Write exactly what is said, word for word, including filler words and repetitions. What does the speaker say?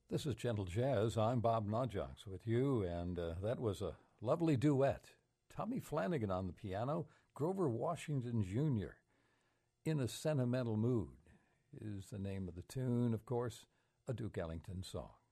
This is Gentle Jazz. I'm Bob Nodjoks with you, and uh, that was a lovely duet. Tommy Flanagan on the piano, Grover Washington Junior In a Sentimental Mood is the name of the tune, of course, a Duke Ellington song.